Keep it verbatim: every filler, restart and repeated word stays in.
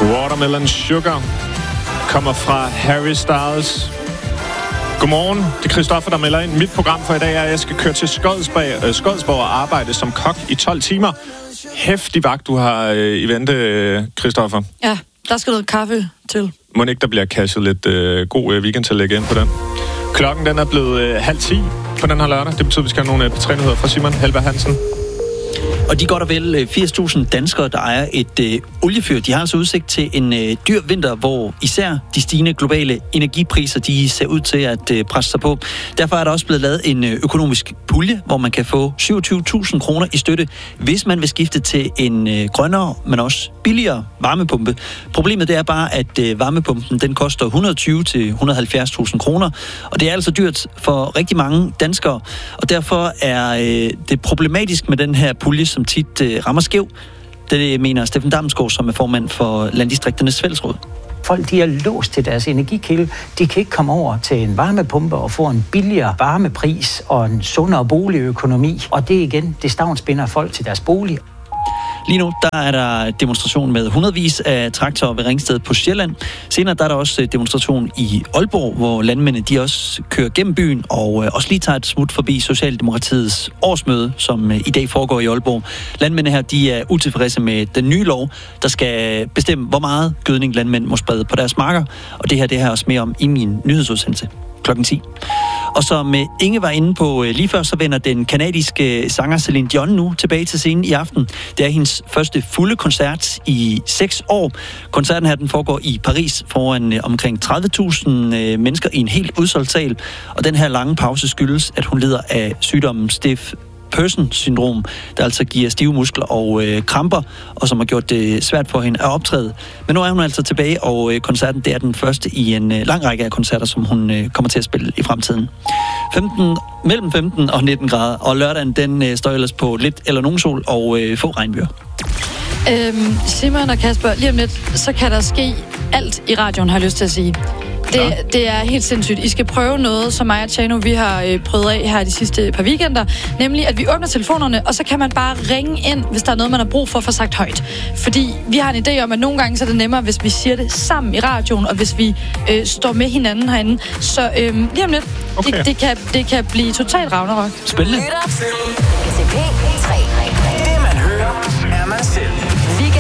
Watermelon Sugar kommer fra Harry Styles. Godmorgen, det er Christoffer, der melder ind. Mit program for i dag er, at jeg skal køre til Skodsborg, øh, Skodsborg og arbejde som kok i tolv timer. Hæftig vagt, du har øh, i vente, øh, Christoffer. Ja, der skal noget kaffe til. Må ikke, der bliver cashet lidt øh, god øh, weekend til at lægge ind på den. Klokken den er blevet øh, halv ti på den her lørdag. Det betyder, at vi skal have nogle øh, betrænyheder fra Simon Halberg Hansen. Og de godt og vel firs tusind danskere, der ejer et øh, oliefyr, de har altså udsigt til en øh, dyr vinter, hvor især de stigende globale energipriser, de ser ud til at øh, presse sig på. Derfor er der også blevet lavet en øh, økonomisk pulje, hvor man kan få syvogtyve tusind kroner i støtte, hvis man vil skifte til en øh, grønnere, men også billigere varmepumpe. Problemet det er bare, at øh, varmepumpen den koster et hundrede og tyve til et hundrede og halvfjerds tusind kroner, og det er altså dyrt for rigtig mange danskere, og derfor er øh, det problematisk med den her pulje, som tit øh, rammer skæv. Det mener Steffen Damsgaard, som er formand for Landdistrikternes Fællesråd. Folk, de er låst til deres energikilde. De kan ikke komme over til en varmepumpe og få en billigere varmepris og en sundere boligøkonomi. Og det igen, det stavnsbinder folk til deres bolig. Lige nu der er der demonstration med hundredvis af traktorer ved Ringsted på Sjælland. Senere der er der også demonstration i Aalborg, hvor landmændene de også kører gennem byen og også lige tager et smut forbi Socialdemokratiets årsmøde, som i dag foregår i Aalborg. Landmændene her de er utilfredse med den nye lov, der skal bestemme, hvor meget gødning landmænd må sprede på deres marker. Og det her det her også mere om i min nyhedsudsendelse klokken ti. Og som Inge var inde på lige før, så vender den kanadiske sanger Celine Dion nu tilbage til scenen i aften. Det er hendes første fulde koncert i seks år. Koncerten her den foregår i Paris foran omkring tredive tusind mennesker i en helt udsolgt sal. Og den her lange pause skyldes, at hun lider af sygdommen stiff person-syndrom, der altså giver stive muskler og øh, kramper, og som har gjort det svært for hende at optræde. Men nu er hun altså tilbage, og øh, koncerten det er den første i en øh, lang række af koncerter, som hun øh, kommer til at spille i fremtiden. femten, mellem femten og nitten grader, og lørdagen den øh, står ellers på lidt eller nogen sol og øh, få regnbyger. Øhm, Simon og Kasper, lige om lidt, så kan der ske alt i radioen, har jeg lyst til at sige. Det, ja. det er helt sindssygt. I skal prøve noget, som mig og Tjano, vi har øh, prøvet af her de sidste par weekender. Nemlig, at vi åbner telefonerne, og så kan man bare ringe ind, hvis der er noget, man har brug for at få sagt højt. Fordi vi har en idé om, at nogle gange så er det nemmere, hvis vi siger det sammen i radioen, og hvis vi øh, står med hinanden herinde. Så øh, lige om lidt, okay. det, det, kan, det kan blive totalt ragnarok. Spændende. Det man hører, er man selv.